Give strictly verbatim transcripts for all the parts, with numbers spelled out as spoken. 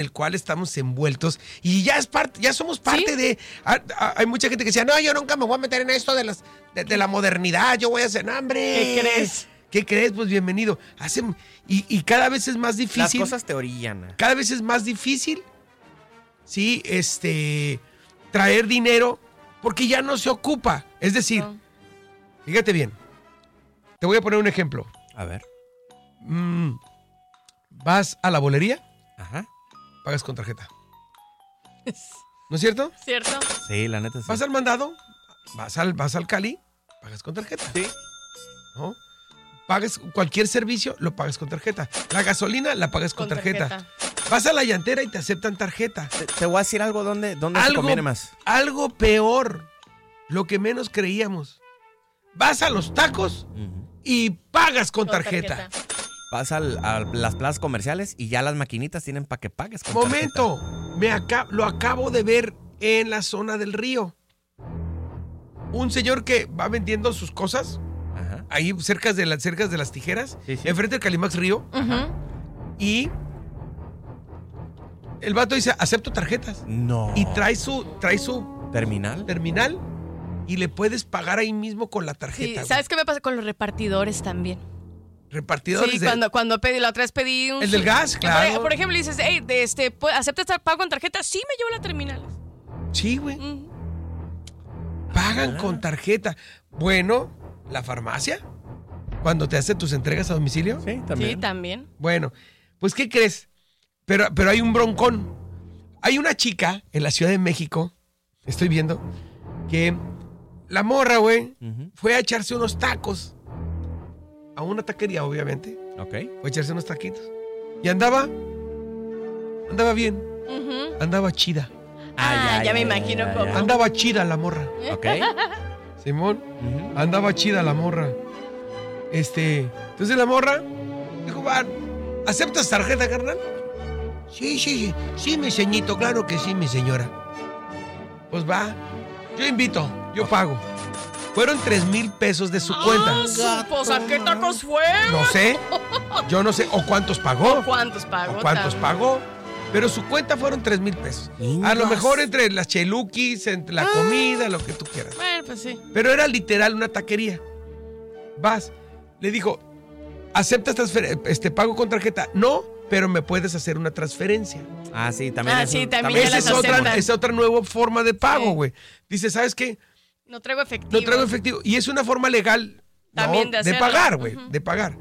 el cual estamos envueltos y ya es parte, ya somos parte ¿Sí? de. A, a, hay mucha gente que decía, no, yo nunca me voy a meter en esto de las de, de la modernidad, yo voy a hacer hambre. ¿Qué crees? ¿Qué crees? Pues bienvenido. Hace, y, y cada vez es más difícil. Las cosas te orillan. Cada vez es más difícil, sí, este, traer dinero porque ya no se ocupa. Es decir, no. Fíjate bien. Te voy a poner un ejemplo. A ver. Mm, vas a la bolería. Ajá. Pagas con tarjeta. ¿No es cierto? ¿Cierto? Sí, la neta sí. Vas al mandado, vas al, vas al Cali, pagas con tarjeta. Sí. ¿No? Pagas cualquier servicio, lo pagas con tarjeta. La gasolina la pagas con, con tarjeta. tarjeta. Vas a la llantera y te aceptan tarjeta. Te, te voy a decir algo, ¿dónde, dónde algo, te conviene más? Algo peor, lo que menos creíamos. Vas a los tacos uh-huh. y pagas con, con tarjeta. tarjeta. Vas al, a las plazas comerciales y ya las maquinitas tienen para que pagues con Momento, tarjeta. me aca- lo acabo de ver en la zona del río. Un señor que va vendiendo sus cosas, ajá. ahí cerca de, la, cerca de las tijeras, sí, sí. enfrente del Calimax Río, ajá. y el vato dice, acepto tarjetas. No. Y trae su, trae su terminal. Terminal y le puedes pagar ahí mismo con la tarjeta. Sí, ¿sabes qué me pasa con los repartidores también? Repartidores. Sí, de... cuando, cuando pedí, la otra vez pedí un... El del gas, claro. Por, por ejemplo, dices, hey, de este, ¿aceptas pago con tarjeta? Sí, me llevo la terminal. Sí, güey. Mm. Pagan ah. con tarjeta. Bueno, la farmacia, cuando te hace tus entregas a domicilio. Sí, también. Sí, también. Bueno, pues, ¿qué crees? Pero, pero hay un broncón. Hay una chica en la Ciudad de México, estoy viendo, que la morra, güey, uh-huh. fue a echarse unos tacos. A una taquería, obviamente. Ok. Fue a echarse unos taquitos. Y andaba, andaba bien. Uh-huh. Andaba chida. Ah, ay, ya ay, me ay, imagino ay, cómo. Andaba chida la morra. Ok. Simón, uh-huh. andaba chida la morra. Este, entonces la morra dijo, va, ¿aceptas tarjeta, carnal? Sí, sí, sí, sí, mi ceñito, claro que sí, mi señora. Pues va, yo invito, yo pago. Fueron tres mil pesos de su cuenta. Ah, pues, ¿a qué tacos fueron? No sé, yo no sé, o cuántos pagó. ¿O cuántos pagó? O cuántos también. pagó. Pero su cuenta fueron tres mil pesos. A lo mejor entre las cheluquis, entre la comida, lo que tú quieras. Bueno, pues sí. Pero era literal una taquería. Vas, le dijo, ¿aceptas transfer- este pago con tarjeta? No, pero me puedes hacer una transferencia. Ah, sí, también. Ah, es sí, un, también. también esa es otra, es otra nueva forma de pago, güey. Sí. Dice, ¿sabes qué? No traigo efectivo. No traigo efectivo. Y es una forma legal también no, de, de pagar, güey. Uh-huh. De pagar.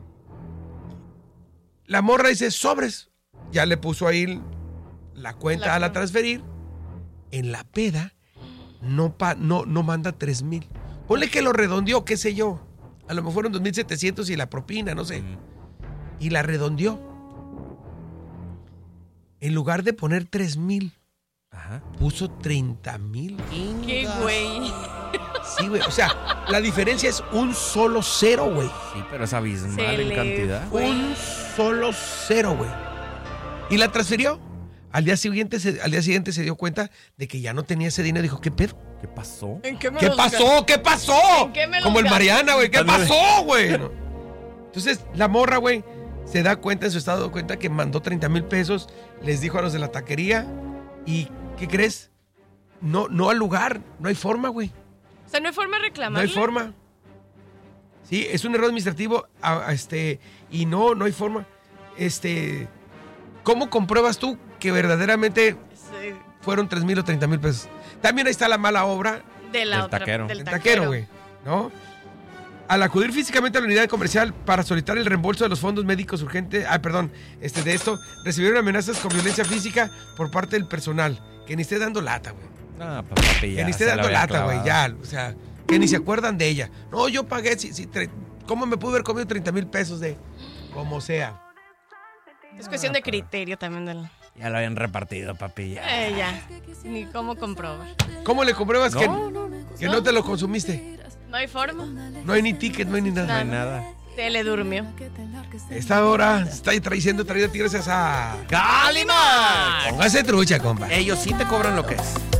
La morra dice, sobres. Ya le puso ahí la cuenta la a la transferir. En la peda no, pa, no, no manda tres mil. Ponle que lo redondeó, qué sé yo. A lo mejor fueron dos mil setecientos y la propina, no sé. Uh-huh. Y la redondeó. En lugar de poner tres mil, Ajá. puso treinta mil. ¡Qué güey! Sí, güey. O sea, la diferencia es un solo cero, güey. Sí, pero es abismal en cantidad. Fue. Un solo cero, güey. Y la transfirió. Al día siguiente se, al día siguiente se dio cuenta de que ya no tenía ese dinero. Dijo, ¿qué pedo? ¿Qué pasó? ¿En qué me ¿Qué pasó? Gan- ¿Qué pasó? ¿En qué me Como el Mariana, güey. ¿Qué También. pasó, güey? No. Entonces, la morra, güey, se da cuenta, en su estado de cuenta, que mandó treinta mil pesos. Les dijo a los de la taquería. ¿Y qué crees? No, no al lugar. No hay forma, güey. O sea, no hay forma de reclamar. No hay forma. Sí, es un error administrativo. A, a este, y no, no hay forma. Este, ¿cómo compruebas tú que verdaderamente sí. fueron tres mil o treinta mil pesos? También ahí está la mala obra de la del otra, taquero. Del Del taquero, güey. ¿No? Al acudir físicamente a la unidad comercial para solicitar el reembolso de los fondos médicos urgentes, ah, perdón, este, de esto, recibieron amenazas con violencia física por parte del personal. Que ni esté dando lata, güey. No, papi, ya, que ni esté dando lata, güey, ya. O sea, que ni se acuerdan de ella. No, yo pagué, si, si, tre- ¿cómo me pude haber comido treinta mil pesos de como sea? Es cuestión de criterio también. Del... Ya lo habían repartido, papi, ya. Eh, ya. Ni cómo comprobar. ¿Cómo le compruebas no, que, no, no, que no. no te lo consumiste? No hay forma. No hay ni ticket, no hay ni nada. No hay nada. Se le durmió. Esta hora está trayendo traída gracias a ¡Calimax! Póngase trucha, compa. Ellos sí te cobran lo que es.